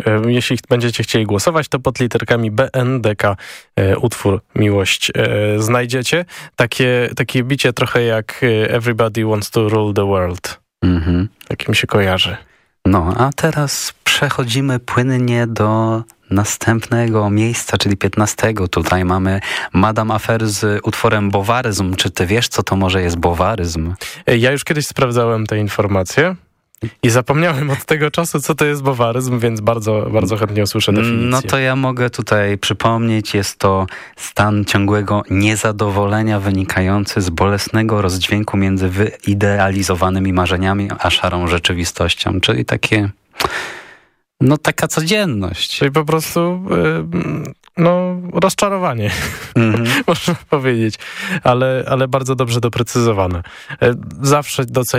Jeśli będziecie chcieli głosować, to pod literkami BNDK utwór Miłość znajdziecie. Takie bicie trochę jak Everybody Wants to Rule the World. Tak mi się kojarzy. No, a teraz przechodzimy płynnie do następnego miejsca, czyli 15. Tutaj mamy Madame Affair z utworem Bowaryzm. Czy ty wiesz, co to może jest bowaryzm? Ja już kiedyś sprawdzałem te informacje i zapomniałem od tego czasu, co to jest bowaryzm, więc bardzo, bardzo chętnie usłyszę definicję. No to ja mogę tutaj przypomnieć, jest to stan ciągłego niezadowolenia wynikający z bolesnego rozdźwięku między wyidealizowanymi marzeniami a szarą rzeczywistością, czyli takie... No taka codzienność. Czyli po prostu rozczarowanie, można powiedzieć, ale bardzo dobrze doprecyzowane. Zawsze doceniam